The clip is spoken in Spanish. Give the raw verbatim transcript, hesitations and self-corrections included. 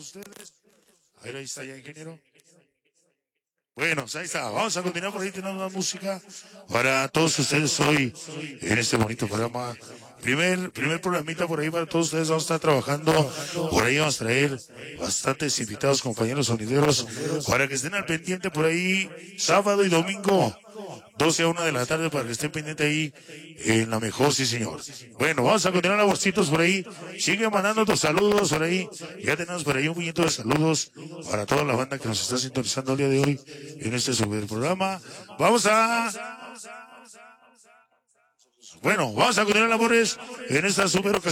ustedes. A ver, ahí está ya, ingeniero. Bueno, ahí está. Vamos a continuar por ahí. Tenemos más música para todos ustedes hoy en este bonito programa. Primer, primer programita por ahí para todos ustedes. Vamos a estar trabajando. Por ahí vamos a traer bastantes invitados, compañeros sonideros, para que estén al pendiente por ahí sábado y domingo, doce a una de la tarde, para que estén pendientes ahí en la mejor, sí señor. Bueno, vamos a continuar laborcitos por ahí. Sigue mandando tus saludos por ahí. Ya tenemos por ahí un puñito de saludos para toda la banda que nos está sintonizando el día de hoy en este super programa. Vamos a... Bueno, vamos a continuar labores en esta super ocasión.